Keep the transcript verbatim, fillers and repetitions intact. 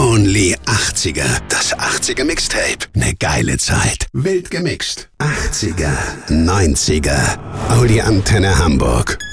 Only achtziger. Das achtziger Mixtape. Ne geile Zeit. Wild gemixt. achtziger, neunziger. Audi Antenne Hamburg.